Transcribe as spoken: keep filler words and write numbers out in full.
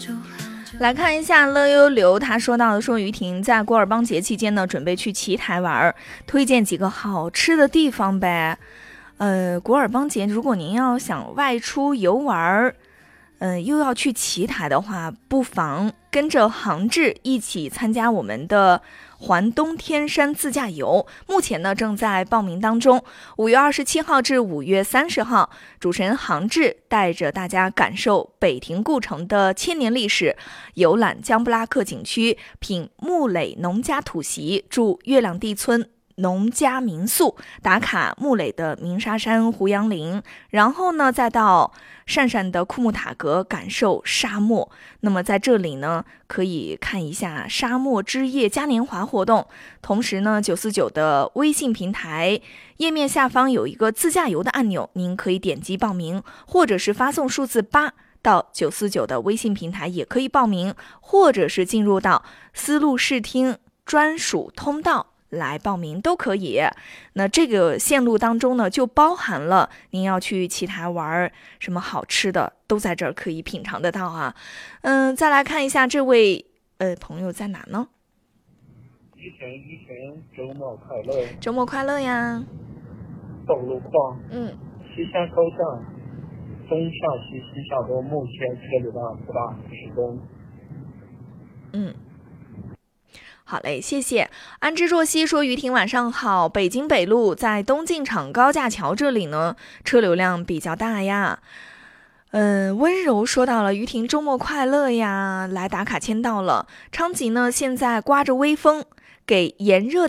来看一下乐悠流，他说到的说于婷在古尔邦节期间呢，准备去奇台玩，推荐几个好吃的地方呗。呃，古尔邦节如果您要想外出游玩，呃，又要去奇台的话，不妨跟着杭志一起参加我们的环东天山自驾游，目前呢正在报名当中。五月二十七号至五月三十号，主持人杭志带着大家感受北亭故城的千年历史，游览江布拉克景区，品木垒农家土席，住月亮地村农家民宿，打卡木垒的鸣沙山胡杨林，然后呢再到汕汕的库木塔格感受沙漠。那么在这里呢可以看一下沙漠之夜嘉年华活动，同时呢九四九的微信平台页面下方有一个自驾游的按钮，您可以点击报名，或者是发送数字八到九四九的微信平台也可以报名，或者是进入到丝路视听专属通道来报名都可以。那这个线路当中呢，就包含了您要去奇台玩什么好吃的，都在这儿可以品尝得到啊。嗯，再来看一下这位呃朋友在哪呢？ 一天一天周末快乐， 周末快乐呀！ 道路况， 嗯， 西山高向东上西西向东，目前车流量不大，施工。 嗯。好嘞，谢谢。安之若曦说于婷晚上好，北京北路在东进场高架桥这里呢，车流量比较大呀。嗯、呃，温柔说到了于婷周末快乐呀，来打卡签到了。昌吉呢现在刮着微风，给炎热